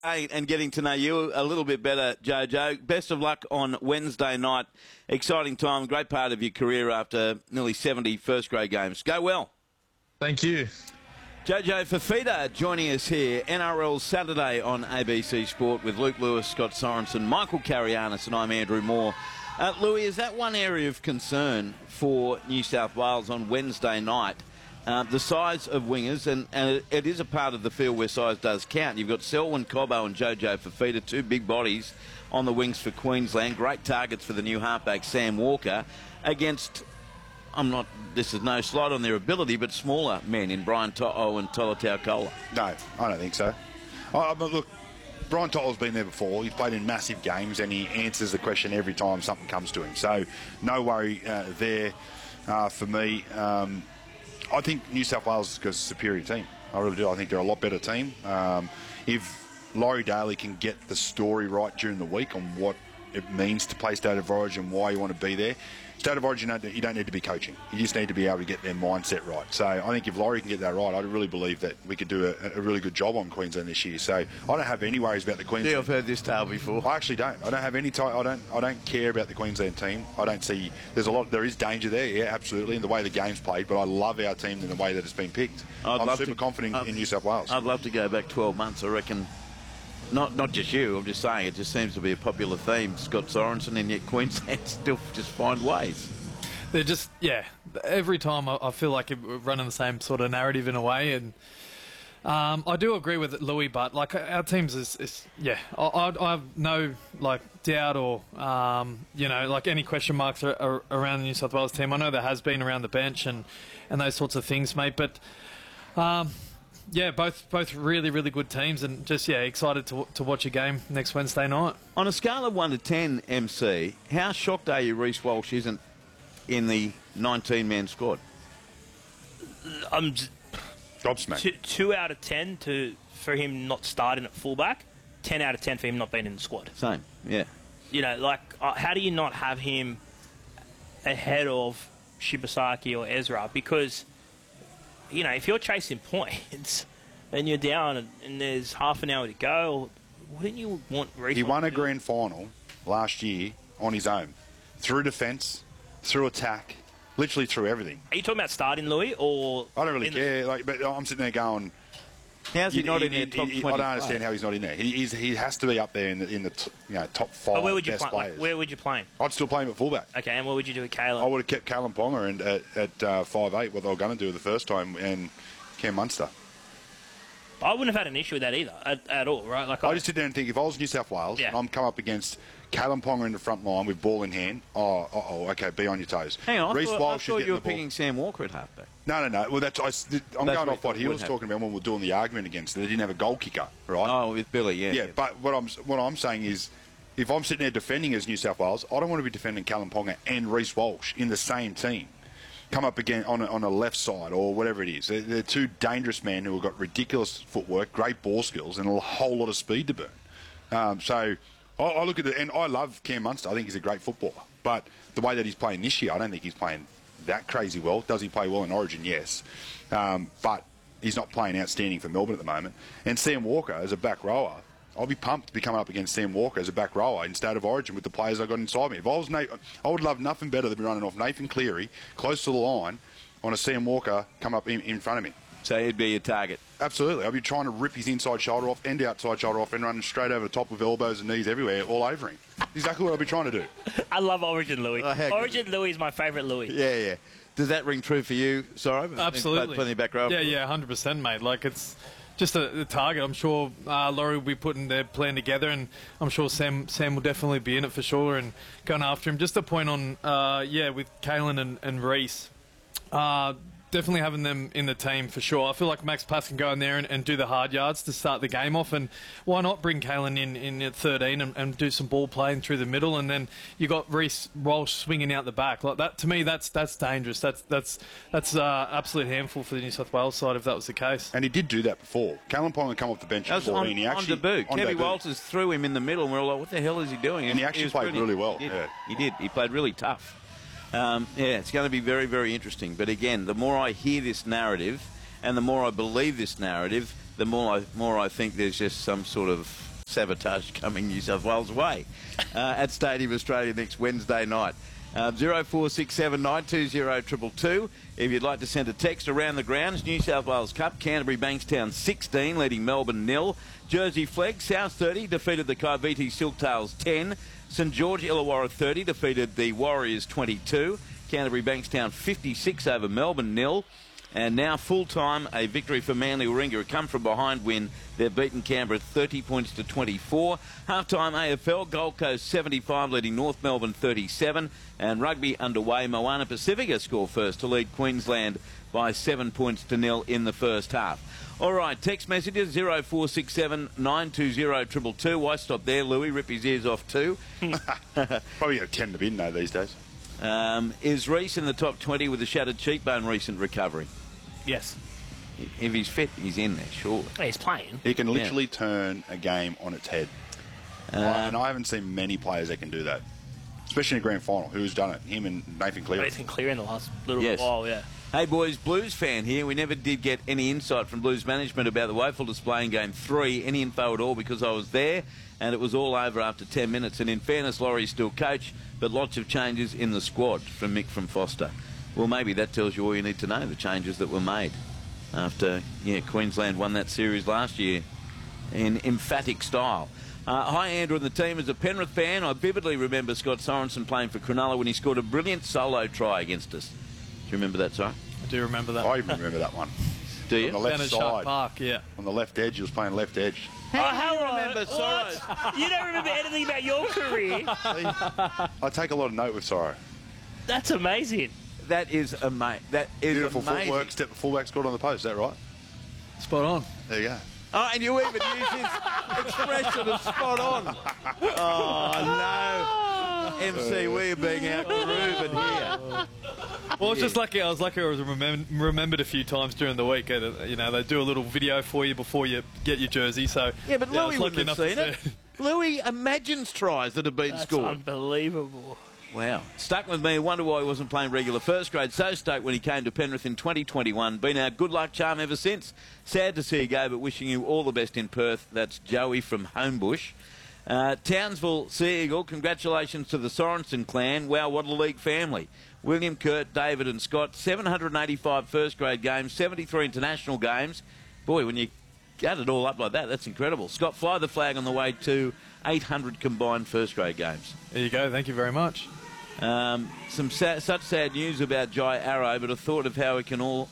And getting to know you a little bit better, Jojo. Best of luck on Wednesday night. Exciting time, great part of your career after nearly 70 first-grade games. Go well. Thank you. Jojo Fifita joining us here. NRL Saturday on ABC Sport with Luke Lewis, Scott Sorensen, Michael Carianis, and I'm Andrew Moore. Louis, is that one area of concern for New South Wales on Wednesday night? The size of wingers, and it is a part of the field where size does count. You've got Selwyn Cobbo and Jojo Fifita, two big bodies on the wings for Queensland. Great targets for the new halfback, Sam Walker, against, this is no slight on their ability, but smaller men in Brian To'o and Tolutau Kola. No, I don't think so. But look, Brian To'o's been there before. He's played in massive games, and he answers the question every time something comes to him. So no worry there for me. I think New South Wales is a superior team. I really do. I think they're a lot better team. If Laurie Daly can get the story right during the week on what it means to play State of Origin, why you want to be there. State of Origin, you don't need to be coaching. You just need to be able to get their mindset right. So I think if Laurie can get that right, I really believe that we could do a really good job on Queensland this year. So I don't have any worries about the Queensland. Yeah, I've heard this tale before. I actually don't. I don't have any. I don't care about the Queensland team. I don't see. There is danger there. Yeah, absolutely, in the way the game's played. But I love our team in the way that it's been picked. I'm super confident in New South Wales. I'd love to go back 12 months. I reckon. Not just you. I'm just saying it just seems to be a popular theme. Scott Sorensen, and yet Queensland still just find ways. They're just, every time I feel like we're running the same sort of narrative in a way. And I do agree with Louis, but like our teams I have no doubt or, any question marks around the New South Wales team. I know there has been around the bench and those sorts of things, mate. But, both really, really good teams, and just, excited to watch a game next Wednesday night. On a scale of 1 to 10, MC, how shocked are you Reece Walsh isn't in the 19-man squad? I'm gobsmacked. 2 out of 10 for him not starting at fullback. 10 out of 10 for him not being in the squad. Same, yeah. How do you not have him ahead of Shibasaki or Ezra? Because, if you're chasing points and you're down and there's half an hour to go, wouldn't you want Reece? He won a grand final last year on his own, through defence, through attack, literally through everything. Are you talking about starting, Louis, or? I don't really care. But I'm sitting there going, how's he not in the top 20? I don't understand how he's not in there. He has to be up there in the top 5 where would you best players. Where would you play him? I'd still play him at fullback. Okay, and what would you do with Caleb? I would have kept Callum Ponga and at 5'8", what they were going to do the first time, and Cam Munster. I wouldn't have had an issue with that either, at all, right? I just sit there and think, if I was New South Wales and I'm come up against Callum Ponga in the front line with ball in hand, okay, be on your toes. Hang on, Reece Walsh I thought you were picking Sam Walker at halfback. No. Well, I'm going off what he was talking about when we were doing the argument against it. They didn't have a goal kicker, right? Oh, with Billy, yeah. Yeah, but what I'm saying is, if I'm sitting there defending as New South Wales, I don't want to be defending Callum Ponga and Reece Walsh in the same team. Come up again on a left side or whatever it is. They're two dangerous men who have got ridiculous footwork, great ball skills, and a whole lot of speed to burn. So I look at it, and I love Cam Munster. I think he's a great footballer. But the way that he's playing this year, I don't think he's playing that crazy well. Does he play well in Origin? Yes. But he's not playing outstanding for Melbourne at the moment. And Sam Walker, as a back rower, I'll be pumped to be coming up against Sam Walker as a back rower in State of Origin with the players I got inside me. If I was I would love nothing better than running off Nathan Cleary close to the line on a Sam Walker come up in front of me. So he'd be your target? Absolutely. I'd be trying to rip his inside shoulder off and outside shoulder off and running straight over the top with elbows and knees everywhere, all over him. Exactly what I'd be trying to do. I love Origin Louis. Origin Louis is my favourite Louis. Yeah. Does that ring true for you, Sorry? Absolutely. Plenty of back row. Yeah, 100%, mate. It's just a target. I'm sure Laurie will be putting their plan together, and I'm sure Sam will definitely be in it for sure and going after him. Just a point on, with Kalen and Reece. Definitely having them in the team for sure. I feel like Max Pass can go in there and do the hard yards to start the game off, and why not bring Kalen in at 13 and do some ball playing through the middle, and then you got Reece Walsh swinging out the back like that. To me, that's dangerous. That's absolute handful for the New South Wales side if that was the case. And he did do that before. Callum Ponga come off the bench at 14. He actually on debut. Kevin Walters threw him in the middle, and we were like, "What the hell is he doing?" And he actually played really well. He did. He played really tough. It's going to be very, very interesting. But again, the more I hear this narrative and the more I believe this narrative, the more I think there's just some sort of sabotage coming New South Wales way at Stadium Australia next Wednesday night. 0467 920 222. If you'd like to send a text around the grounds, New South Wales Cup, Canterbury Bankstown 16, leading Melbourne 0. Jersey Flegg, South 30, defeated the Kaiviti Silktails 10. St George Illawarra 30, defeated the Warriors 22. Canterbury Bankstown 56 over Melbourne 0. And now full-time, a victory for Manly Warringah, a come-from-behind win. They've beaten Canberra 30 points to 24. Half-time AFL, Gold Coast 75, leading North Melbourne 37. And rugby underway, Moana Pacifica score first to lead Queensland by 7 points to 0 in the first half. All right, text messages 0467 920 222. Why stop there, Louis? Rip his ears off too. Probably got 10 to bin, though, these days. Is Reece in the top 20 with a shattered cheekbone recent recovery? Yes. If he's fit, he's in there, sure. He's playing. He can literally turn a game on its head. And I haven't seen many players that can do that, especially in a grand final. Who's done it? Him and Nathan Cleary. Nathan Cleary in the last little Yes. while, yeah. Hey boys, Blues fan here. We never did get any insight from Blues management about the woeful display in Game 3, any info at all, because I was there and it was all over after 10 minutes. And in fairness, Laurie's still coach, but lots of changes in the squad from Mick from Foster. Well, maybe that tells you all you need to know, the changes that were made after Queensland won that series last year in emphatic style. Hi, Andrew and the team. As a Penrith fan, I vividly remember Scott Sorensen playing for Cronulla when he scored a brilliant solo try against us. Do you remember that, Si? I do remember that. I even remember that one. Do you? On the left Down at Shark side. Park, yeah. On the left edge, he was playing left edge. How do you remember What? Soros? You don't remember anything about your career? I take a lot of note with Sorrow. That's amazing. That is amazing. That is Beautiful amazing. footwork, step the fullback scored on the post. Is that right? Spot on. There you go. Oh, and you even use his expression of spot on. Oh, no. MC, we're being out-grooved here. Well, it's just lucky. I was remembered a few times during the week. You know, they do a little video for you before you get your jersey. So Yeah, but I Louis was lucky wouldn't have enough seen to it. Louis imagines tries that have been That's scored. unbelievable. Wow. Stuck with me. Wonder why he wasn't playing regular first grade. So stoked when he came to Penrith in 2021. Been our good luck charm ever since. Sad to see you go, but wishing you all the best in Perth. That's Joey from Homebush. Townsville Sea Eagle, congratulations to the Sorensen clan. Wow, what a league family. William, Kurt, David and Scott, 785 first grade games, 73 international games. Boy, when you add it all up like that, that's incredible. Scott, fly the flag on the way to 800 combined first grade games. There you go. Thank you very much. Such sad news about Jai Arrow, but a thought of how we can all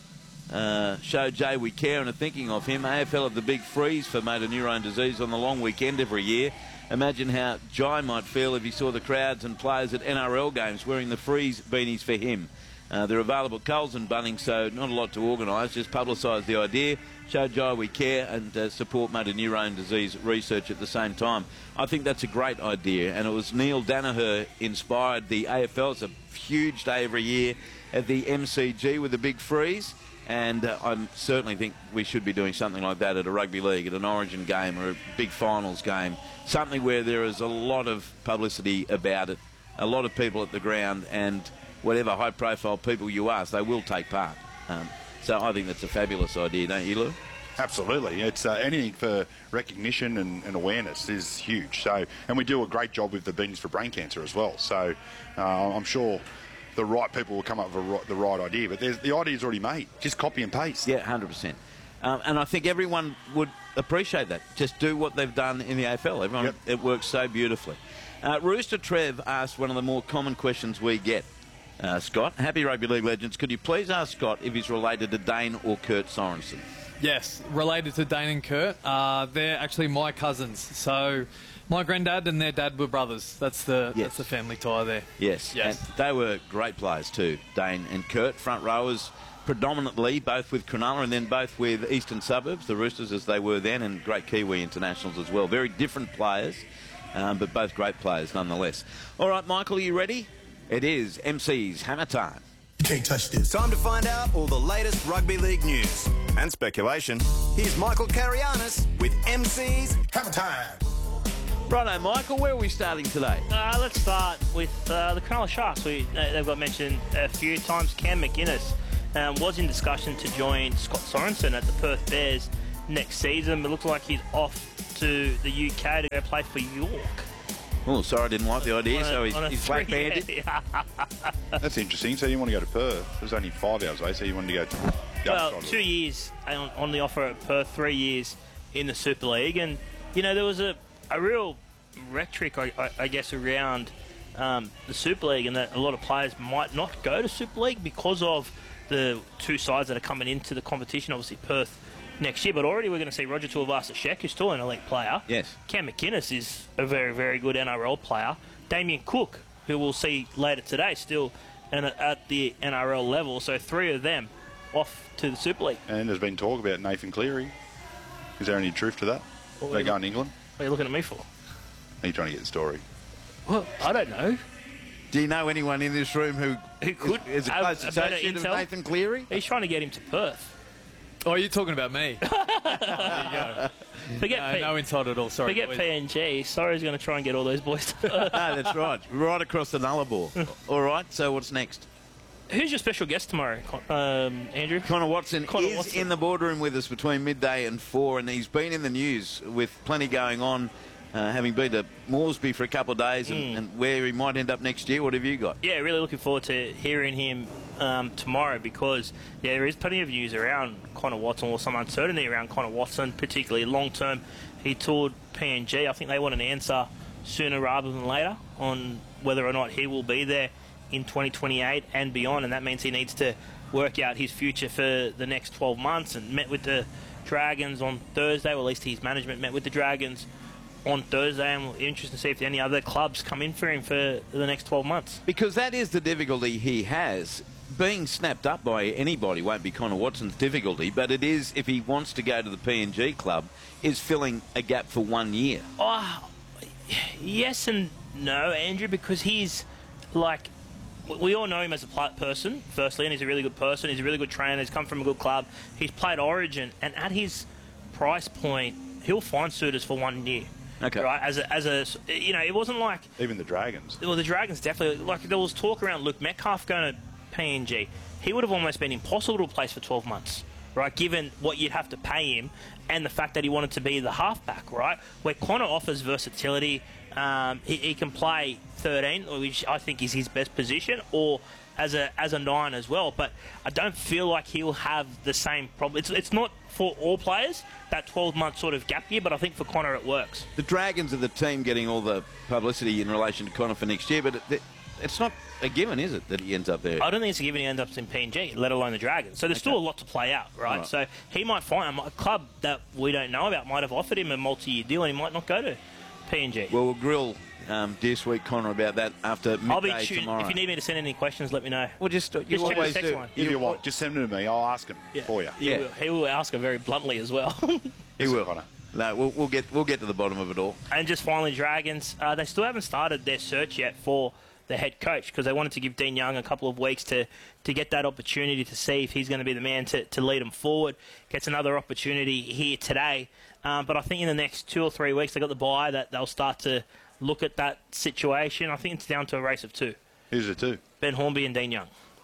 show Jay we care and are thinking of him. AFL have the big freeze for motor neurone disease on the long weekend every year. Imagine how Jai might feel if he saw the crowds and players at NRL games wearing the freeze beanies for him. They're available at Coles and Bunnings, so not a lot to organise. Just publicise the idea, show Jai we care and support motor neurone disease research at the same time. I think that's a great idea, and it was Neil Danaher inspired the AFL. It's a huge day every year at the MCG with the big freeze, and I certainly think we should be doing something like that at a rugby league, at an Origin game or a big finals game, something where there is a lot of publicity about it, a lot of people at the ground, and whatever high-profile people you ask, they will take part. So I think that's a fabulous idea, don't you, Lou? Absolutely. It's anything for recognition and awareness is huge. So, and we do a great job with the Beanies for Brain Cancer as well. So I'm sure the right people will come up with the right idea. But the idea's already made. Just copy and paste. Yeah, 100%. And I think everyone would appreciate that. Just do what they've done in the AFL. Everyone, Yep. It works so beautifully. Rooster Trev asked one of the more common questions we get. Scott, happy rugby league legends, could you please ask Scott if he's related to Dane or Kurt Sorensen? Yes, related to Dane and Kurt. They're actually my cousins. So my granddad and their dad were brothers. That's the family tie there. Yes. Yes. And they were great players too, Dane and Kurt, front rowers predominantly, both with Cronulla and then both with Eastern Suburbs, the Roosters as they were then, and great Kiwi internationals as well. Very different players, but both great players nonetheless. All right, Michael, are you ready? It is MC's Hammer Time. You can't touch this. Time to find out all the latest rugby league news and speculation. Here's Michael Carianis with MC's Hammer time. Righto, Michael, where are we starting today? Let's start with the Cronulla Sharks. They've got mentioned a few times. Cam McInnes was in discussion to join Scott Sorensen at the Perth Bears next season, but looks like he's off to the UK to go play for York. Oh, sorry, I didn't like the idea. So he's black-banded. Yeah. That's interesting. So you want to go to Perth? It was only 5 hours away, so you wanted to go Well, 2 years on the offer at Perth, 3 years in the Super League. And, you know, there was a real rhetoric, I guess, around the Super League, and that a lot of players might not go to Super League because of the two sides that are coming into the competition. Obviously, Perth next year, but already we're going to see Roger Tuivasa-Sheck, who's still an elite player. Yes. Cam McInnes is a very, very good NRL player. Damien Cook, who we'll see later today, still at the NRL level. So 3 of them off to the Super League. And there's been talk about Nathan Cleary. Is there any truth to that? They go in England? What are you looking at me for? Are you trying to get the story? Well, I don't know. Do you know anyone in this room who could is a have close a better associate of intel? Nathan Cleary? He's trying to get him to Perth. Oh, you're talking about me. There you go. Forget No insult at all. Sorry. Forget boys. PNG. Sorry's going to try and get all those boys to Perth. No, that's right. Right across the Nullarbor. All right, so what's next? Who's your special guest tomorrow, Andrew? Connor Watson is Watson. in the boardroom with us between midday and 4, and he's been in the news with plenty going on, having been to Moresby for a couple of days and where he might end up next year. What have you got? Yeah, really looking forward to hearing him tomorrow because there is plenty of news around Connor Watson, or some uncertainty around Connor Watson, particularly long term. He toured PNG. I think they want an answer sooner rather than later on whether or not he will be there in 2028 and beyond, and that means he needs to work out his future for the next 12 months. And met with the Dragons on Thursday, or at least his management met with the Dragons on Thursday, and we're interested to see if any other clubs come in for him for the next 12 months. Because that is the difficulty he has. Being snapped up by anybody won't be Connor Watson's difficulty, but it is, if he wants to go to the PNG club, is filling a gap for 1 year. Oh, yes and no, Andrew, because he's like, we all know him as a person, firstly, and he's a really good person. He's a really good trainer. He's come from a good club. He's played Origin, and at his price point, he'll find suitors for 1 year. Okay. Right? As a, you know, it wasn't like, Even the Dragons. well, the Dragons definitely, like, there was talk around Luke Metcalf going to PNG. He would have almost been impossible to replace for 12 months, right? Given what you'd have to pay him and the fact that he wanted to be the halfback, right? Where Connor offers versatility. He can play 13, which I think is his best position, or as a 9 as well. But I don't feel like he'll have the same problem. It's not for all players, that 12-month sort of gap year, but I think for Connor it works. The Dragons are the team getting all the publicity in relation to Connor for next year, but it's not a given, is it, that he ends up there? I don't think it's a given he ends up in PNG, let alone the Dragons. So there's still a lot to play out, right? So he might find a club that we don't know about might have offered him a multi-year deal, and he might not go to PNG. Well, we'll grill Dear Sweet Connor about that after midday I'll be shooting. tomorrow. If you need me to send any questions, let me know. Well, just you check the always text do. line. If you want, just send them to me. I'll ask him for you. Yeah. He will ask her very bluntly as well. He will. Connor. No, we'll get to the bottom of it all. And just finally, Dragons, they still haven't started their search yet for the head coach because they wanted to give Dean Young a couple of weeks to get that opportunity to see if he's going to be the man to lead them forward. Gets another opportunity here today. But I think in the next 2 or 3 weeks, they got the bye that they'll start to look at that situation. I think it's down to a race of 2. Who's the 2? Ben Hornby and Dean Young.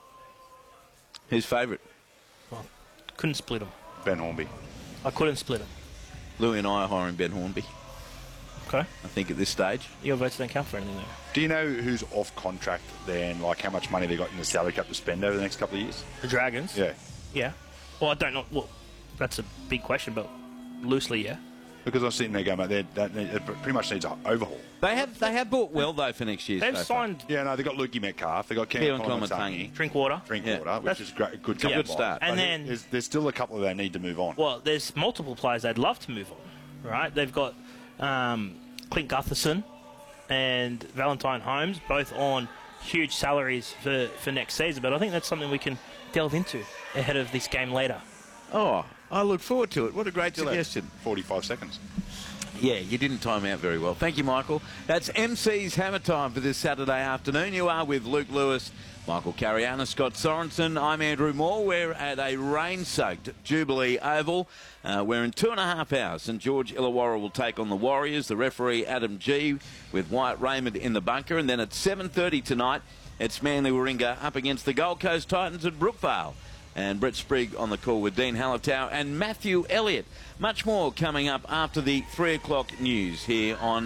Who's favourite? Well, couldn't split them. Ben Hornby. I couldn't split them. Louis and I are hiring Ben Hornby, Okay. I think, at this stage. Your votes don't count for anything there. Do you know who's off contract there and like how much money they got in the salary cap to spend over the next couple of years? The Dragons? Yeah. Yeah. Well, I don't know. Well, that's a big question, but loosely, yeah. Because I'm sitting there going, mate, it pretty much needs an overhaul. They have bought well, though, for next year. They've so far. signed Yeah, no, they got Lukey Metcalf. They got Kieran Cam Coleman-Tangi. Drinkwater. Drinkwater, which is great, good couple Good of start. And But then- there's still a couple that need to move on. Well, there's multiple players they'd love to move on, right? They've got Clint Gutherson and Valentine Holmes, both on huge salaries for next season. But I think that's something we can delve into ahead of this game later. Oh, I look forward to it. What a great suggestion. 45 seconds. Yeah, you didn't time out very well. Thank you, Michael. That's MC's Hammer Time for this Saturday afternoon. You are with Luke Lewis, Michael Cariana, Scott Sorensen. I'm Andrew Moore. We're at a rain-soaked Jubilee Oval. We're in 2.5 hours. St George Illawarra will take on the Warriors. The referee, Adam G, with Wyatt Raymond in the bunker. And then at 7:30 tonight, it's Manly Warringah up against the Gold Coast Titans at Brookvale. And Brett Sprigg on the call with Dean Hallertau and Matthew Elliott. Much more coming up after the 3 o'clock news here on